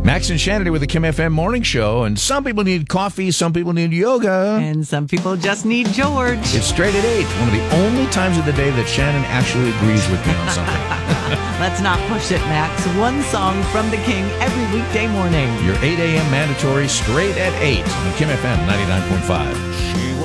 Max and Shannon with the Kim FM Morning Show, and some people need coffee, some people need yoga. And some people just need George. It's Straight at 8, one of the only times of the day that Shannon actually agrees with me on something. Let's not push it, Max. One song from the King every weekday morning. Your 8 a.m. mandatory Straight at 8 on Kim FM 99.5.